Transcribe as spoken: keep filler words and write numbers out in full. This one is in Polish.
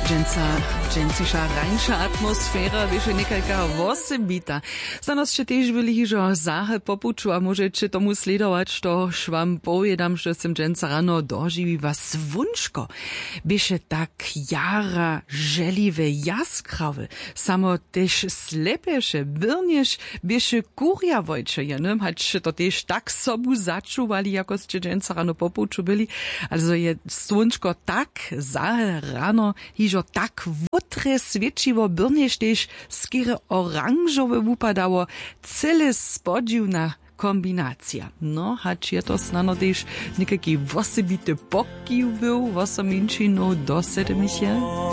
Dżęca, dżęcisza, rańsza atmosfera, wiesz, niekalka wosebita. Za nas się też byli hižo zahe popuczu, a możecie tomu sledować, to szwam powiedam, że sem dżęca rano dożywiwa swunczko. Bieše tak jara, żeliwe, jaskrawe, samo też slepeše, birniesz, bieše kurja wojcze, ja nem, hać to też tak sobu zaczuwali, jako z dżęca rano popuczu byli, also je swunczko tak zahe rano, hižo tak wotre svědčivo birneš tež skere oranžowe upadało, cele spodziwna kombinacja. No, hać je to snano tež nekaki wosebite pokiv był, wosominčinu dosedemiše.